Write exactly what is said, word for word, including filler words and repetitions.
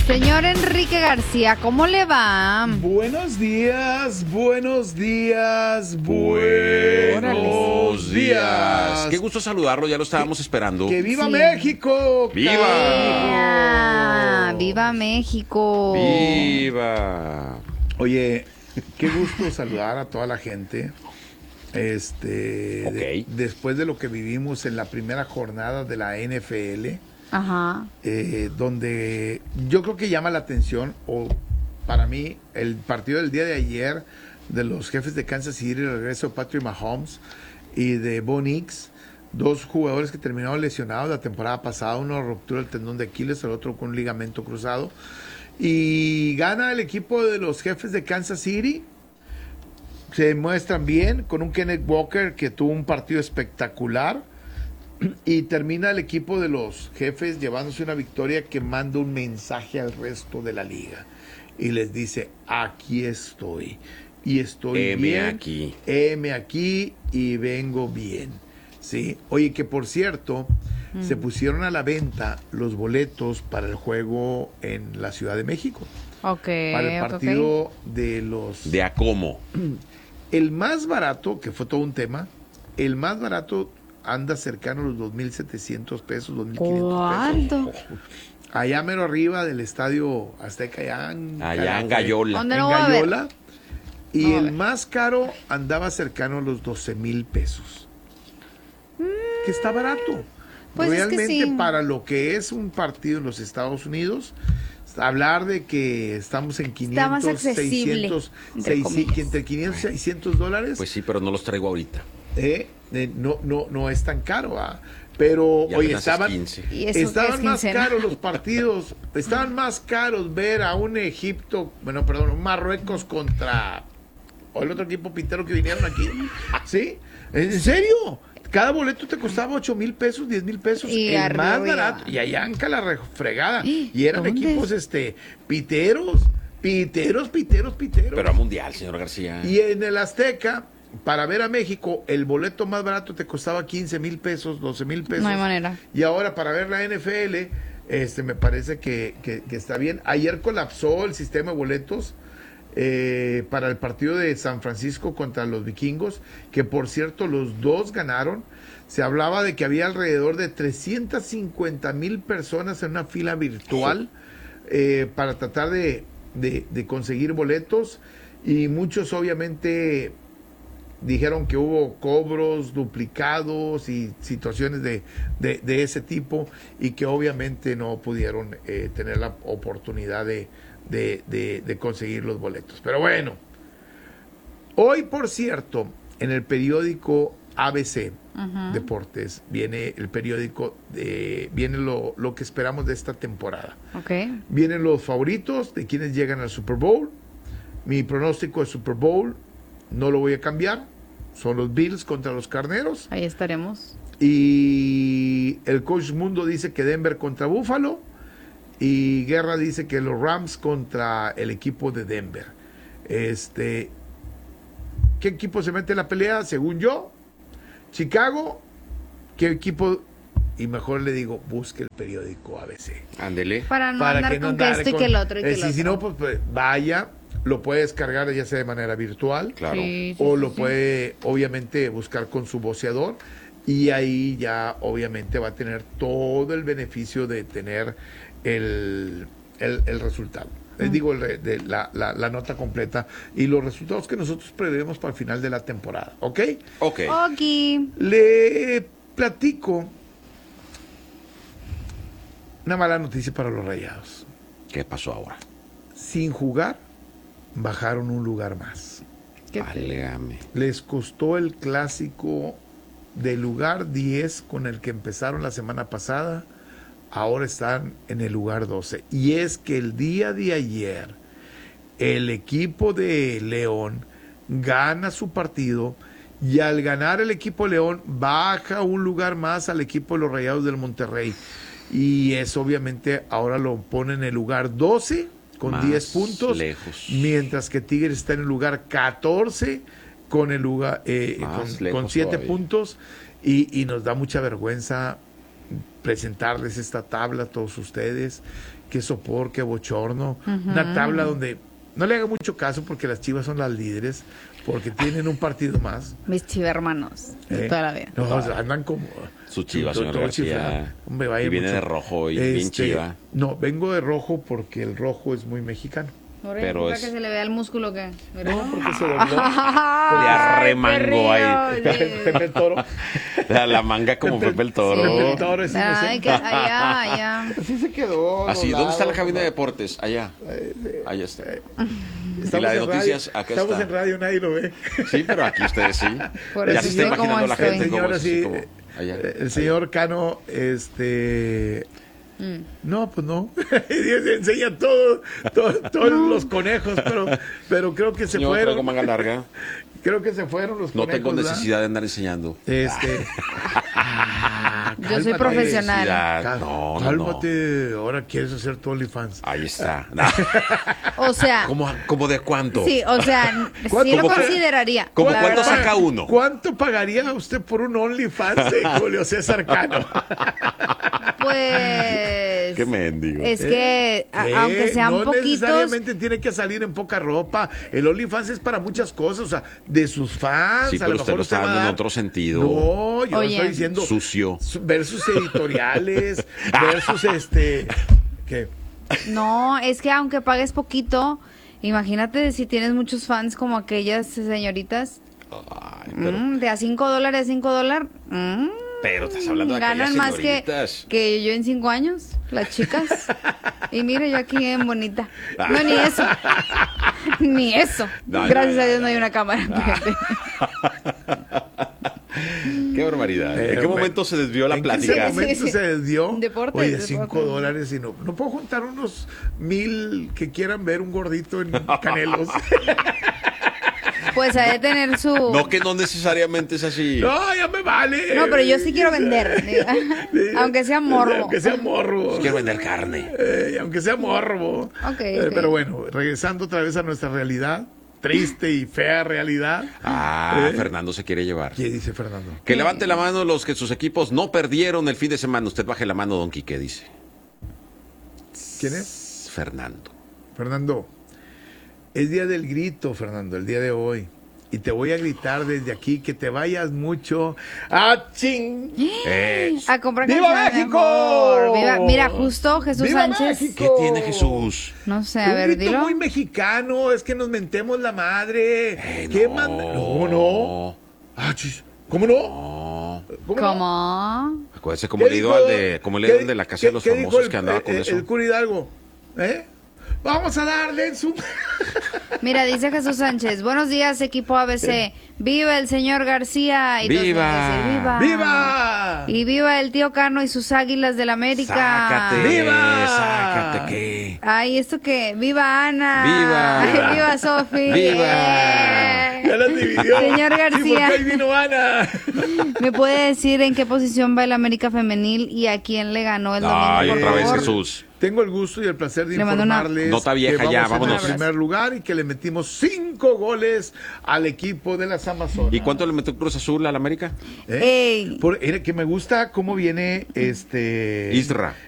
Señor Enrique García, ¿cómo le va? Buenos días, buenos días, buenos días. Qué gusto saludarlo, ya lo estábamos esperando. ¡Que viva Sí. México! ¡Viva! ¡Viva! ¡Viva México! ¡Viva! Oye, qué gusto saludar a toda la gente. Este, Ok. de- después de lo que vivimos en la primera jornada de la N F L, Ajá. eh, donde yo creo que llama la atención, o para mí, el partido del día de ayer de los Jefes de Kansas City, el regreso de Patrick Mahomes y de Bo Nix, dos jugadores que terminaron lesionados la temporada pasada, uno ruptura del tendón de Aquiles, el otro con un ligamento cruzado, y gana el equipo de los Jefes de Kansas City. Se muestran bien con un Kenneth Walker que tuvo un partido espectacular. Y termina el equipo de los Jefes llevándose una victoria que manda un mensaje al resto de la liga. Y les dice, aquí estoy. Y estoy Heme bien. aquí. Heme aquí y vengo bien. ¿Sí? Oye, que por cierto, mm. se pusieron a la venta los boletos para el juego en la Ciudad de México. Ok. Para el partido okay. de los... ¿De a cómo? El más barato, que fue todo un tema, el más barato anda cercano a los dos mil setecientos pesos, dos mil quinientos ¿Cuánto? pesos. Allá mero arriba del Estadio Azteca, allá en, Allá en Gallola. ¿Dónde en no va a haber? Gallola. Y No va a el haber. más caro andaba cercano a los doce mil pesos. Mm. Que está barato. Pues Realmente es que sí. para lo que es un partido en los Estados Unidos, hablar de que estamos en Está más quinientos, accesible, seiscientos, entre seis- comillas. entre quinientos y seiscientos dólares. Pues sí, pero no los traigo ahorita. Eh, eh, no, no, no es tan caro, ¿ah? Pero Y oye, apenas es estaban, quince. Y eso estaban es más quincena. caros los partidos, estaban más caros ver a un Egipto, bueno, perdón, un Marruecos contra o el otro equipo pintero que vinieron aquí, ¿sí? ¿En serio? Cada boleto te costaba ocho mil pesos, diez mil pesos, Y el arriba, más barato, y allá anca la refregada, y eran ¿Dónde? equipos, este, piteros, piteros, piteros, piteros. Pero a mundial, señor García. Y en el Azteca, para ver a México, el boleto más barato te costaba quince mil pesos, doce mil pesos. No hay manera. Y ahora para ver la N F L, este, me parece que, que, que está bien. Ayer colapsó el sistema de boletos eh, para el partido de San Francisco contra los Vikingos, que por cierto los dos ganaron. Se hablaba de que había alrededor de trescientas cincuenta mil personas en una fila virtual eh, para tratar de, de, de conseguir boletos, y muchos obviamente dijeron que hubo cobros duplicados y situaciones de, de, de ese tipo, y que obviamente no pudieron eh, tener la oportunidad de, de, de, de conseguir los boletos. Pero bueno, hoy por cierto, en el periódico A B C uh-huh. Deportes viene el periódico, de, viene lo, lo que esperamos de esta temporada. Okay. Vienen los favoritos de quienes llegan al Super Bowl. Mi pronóstico de Super Bowl no lo voy a cambiar. Son los Bills contra los Carneros. Ahí estaremos. Y el Coach Mundo dice que Denver contra Buffalo. Y Guerra dice que los Rams contra el equipo de Denver. Este, ¿qué equipo se mete en la pelea? Según yo, Chicago. ¿Qué equipo? Y mejor le digo, busque el periódico A B C. Ándele. Para no Para andar que no con que andar esto y con- que el otro y que eh, el si, otro. si no, pues, pues, vaya, lo puede descargar ya sea de manera virtual. Claro. Sí, sí, O sí, lo sí. puede obviamente buscar con su voceador, y ahí ya obviamente va a tener todo el beneficio de tener el, el, el resultado. Les Mm. digo, el re- de la, la, la nota completa y los resultados que nosotros prevemos para el final de la temporada, ¿ok? Ok. Oki. Le platico una mala noticia para los Rayados. ¿Qué pasó ahora? Sin jugar, bajaron un lugar más. ¿Qué? Válgame. Les costó el clásico del lugar diez con el que empezaron la semana pasada, ahora están en el lugar doce. Y es que el día de ayer, el equipo de León gana su partido, y al ganar el equipo de León, baja un lugar más al equipo de los Rayados del Monterrey. Y eso obviamente ahora lo pone en el lugar doce con Más diez puntos, lejos. mientras que Tigres está en el lugar catorce con el lugar eh, Más con, lejos con siete todavía. puntos, y, y nos da mucha vergüenza presentarles esta tabla a todos ustedes. Qué sopor, qué bochorno. Una tabla donde no le haga mucho caso porque las Chivas son las líderes, porque tienen un partido más. Mis chivermanos de ¿eh? toda la vida. No, o sea, andan como... Su Chivas, todo- señor todo García. chiflado. Hombre, vaya Y viene mucho. de rojo y bien Este, chiva. No, vengo de rojo porque el rojo es muy mexicano. Ahora Pero importa es- que se le vea el músculo que. Mira. No, porque se dobló. Le arremango ahí. Pepe el Toro. La, la manga como Pepe el Toro. Pepe el Toro es Ay, inocente. que allá, allá. Así se quedó. Así, ¿dónde está la doblado, cabina de como- deportes? Allá. Allá está. Estamos la de en noticias, radio, acá estamos está. en radio, nadie lo ve. Sí, pero aquí ustedes sí. Por Ya eso se está estoy como imaginando la estoy. gente El como, señor así así, como allá. el señor Cano, este... Mm. No, pues no. Dios enseña todo, todo- todos los conejos, pero, pero creo que se Señor, fueron. traigo manga larga. Creo que se fueron los No conejos. tengo ¿verdad? necesidad de andar enseñando. Este. Ah, Yo soy cálmate. profesional. Necesidad. Cal- No, no, no. Cálmate, ahora quieres hacer tu OnlyFans. Ahí está. O sea, ¿Cómo, cómo de cuánto? sí, o sea, sí ¿Cuánto- lo cómo que- consideraría. cómo la cuánto verdad. saca uno? ¿Cuánto pagaría usted por un OnlyFans de Julio César Cano? Pues. Qué mendigo. Es que, a- ¿Qué? aunque sean no poquitos. necesariamente tiene que salir en poca ropa. El OnlyFans es para muchas cosas, o sea, de sus fans. Sí, a pero lo usted mejor lo está va a dando en dar- otro sentido. No, yo Oye. estoy diciendo Sucio. su- ver sus editoriales, ver sus este. ¿Qué? No, es que aunque pagues poquito, imagínate si tienes muchos fans como aquellas señoritas. Ay, pero, Mm, de a cinco dólares a cinco dólares. mm, pero estás hablando de ganan aquellas más que, señoritas. que yo en cinco años, las chicas. Y mire, yo aquí bien bonita. No, ni eso. Ni eso. No, no, Gracias no, a Dios no. no hay una cámara. fíjate. Qué barbaridad. ¿En Pero, qué bueno, momento se desvió la ¿En qué plática? momento Sí, sí. se desvió? Deportes, Oye, deportes. cinco dólares y no. No puedo juntar unos mil que quieran ver un gordito en Canelos. Pues ha de tener su... No, que no necesariamente es así. No, ya me vale. No, pero yo sí quiero vender. Aunque sea morbo. Aunque sea morbo. Quiero vender carne. Eh, aunque sea morbo. Ok, Eh, ok. pero bueno, regresando otra vez a nuestra realidad, triste y fea realidad. Ah, Eh, Fernando se quiere llevar. ¿Qué dice Fernando? Que levante la mano los que sus equipos no perdieron el fin de semana. Usted baje la mano, don Quique, dice. ¿Quién es? Fernando. Fernando. Es día del grito, Fernando, el día de hoy. Y te voy a gritar desde aquí que te vayas mucho a ching. Eh, A comprar ¡Viva canciones México! mejor. Viva- mira, justo Jesús ¡Viva Sánchez. México! ¿Qué tiene Jesús? No sé, a Un ver, grito dilo. muy mexicano, es que nos mentemos la madre. Eh, ¿Qué no. manda? No, no. Ah, chis. ¿Cómo no? No. ¿Cómo? no? ¿Cómo? Acuérdese como ¿Qué le dido dijo- al de, como le qué- dido al de la casa qué- de los qué dijo famosos el- que andaba con el, eso. El cura Hidalgo, ¿eh? Vamos a darle en su... Mira, dice Jesús Sánchez. Buenos días, equipo A B C. Viva el señor García. Y todos ¡Viva! tienen que decir, ¡viva! ¡Viva! Y viva el tío Cano y sus águilas del América. Sácate, ¡Viva! sácate qué. Ay, ¿esto qué? ¡Viva Ana! ¡Viva! Ay, ¡viva Sofi! ¡Viva! Ya las dividió. Señor Sí, García. porque ahí vino Ana. ¿Me puede decir en qué posición va el América femenil y a quién le ganó el domingo, Ay, por otra vez favor? Jesús. Tengo el gusto y el placer de Le mando una informarles nota vieja que ya, vamos vámonos. en el primer lugar y que le metimos cinco goles al equipo de las Amazonas. ¿Y cuánto le metió Cruz Azul al América? ¿Eh? Ey. Por- era que me gusta cómo viene este Isra.